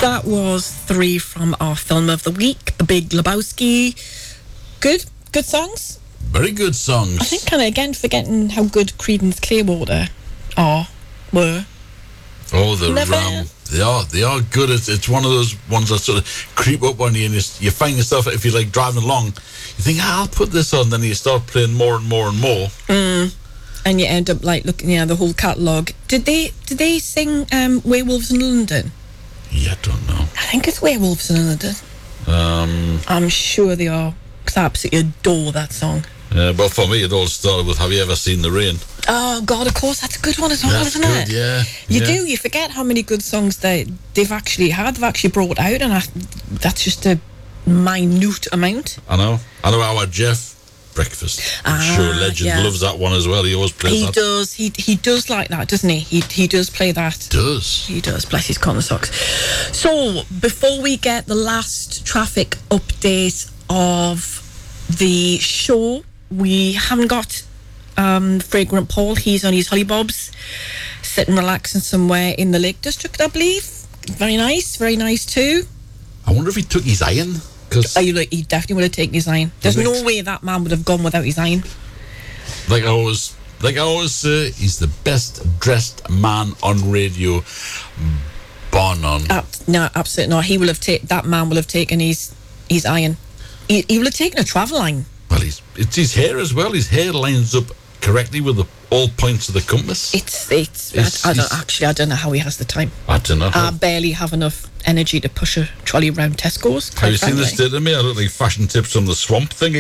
That was 3 from our film of the week, The Big Lebowski. Good songs. Very good songs. I think kind of again forgetting how good Creedence Clearwater were. Oh, they are good. It's one of those ones that sort of creep up on you, and you find yourself, if you're like driving along, you think, I'll put this on, then you start playing more and more and more. And you end up like looking at the whole catalogue. Did they sing Werewolves in London? Yeah, I don't know. I think it's Werewolves in London. I'm sure they are, because I absolutely adore that song. Yeah, but for me, it all started with Have You Ever Seen the Rain? Oh, God, of course, that's a good one as well, isn't it? Yeah. You forget how many good songs they've actually had, they've actually brought out, and that's just a minute amount. I know our Jeff Breakfast. I'm sure Legend loves that one as well. He always plays that. He does like that, doesn't he? He does play that. He does, bless his corner socks. So, before we get the last traffic update of the show, we haven't got Fragrant Paul. He's on his hollybobs, sitting relaxing somewhere in the Lake District, I believe. Very nice too. I wonder if he took his iron. He definitely would have taken his iron. There's no way that man would have gone without his iron. Like I always say, he's the best dressed man on radio, bar none. No, absolutely not. That man will have taken his iron. He will have taken a travel line. Well, it's his hair as well. His hair lines up correctly with all points of the compass. I don't know how he has the time. I don't know. I barely have enough energy to push a trolley around Tesco's. Have you seen this to me? I look like Fashion Tips from the Swamp thing.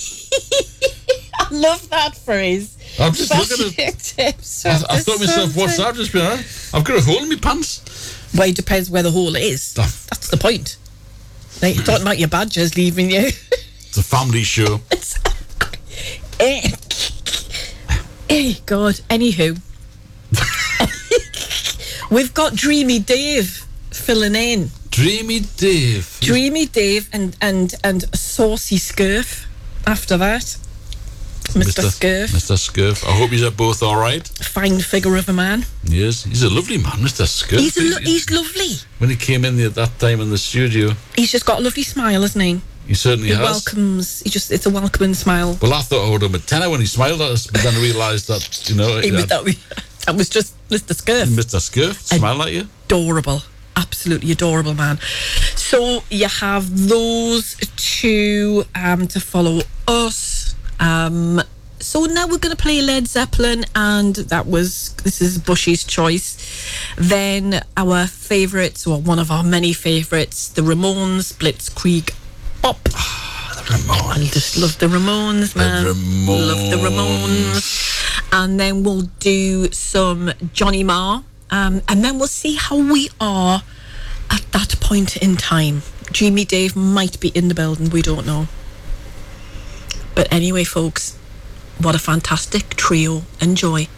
I love that phrase. I'm just looking at it. I thought to myself, what's that? Just been I've got a hole in my pants. Well, it depends where the hole is. That's the point. Like, you're talking about your badgers leaving you. It's a family show. Hey, God. Anywho, we've got Dreamy Dave filling in. Dreamy Dave and Saucy Scurf after that. Mr. Scurf. I hope you're both all right. Fine figure of a man. Yes, he's a lovely man, Mr. Scurf. He's lovely. When he came in at that time in the studio, he's just got a lovely smile, hasn't he? He certainly has. Welcomes. It's a welcoming smile. Well, I thought I owed him a tenner when he smiled at us, but then I realised that that was just Mr. Scurf. Mr. Scurf smile at you. Adorable. Absolutely adorable man. So you have those two to follow us. So now we're going to play Led Zeppelin, and this is Bushy's choice. Then our favourites, or one of our many favourites, the Ramones, Blitzkrieg Bop. The Ramones. I just love the Ramones, man. Love the Ramones. And then we'll do some Johnny Marr. And then we'll see how we are at that point in time. Dreamy Dave might be in the building, we don't know. But anyway, folks, what a fantastic trio. Enjoy.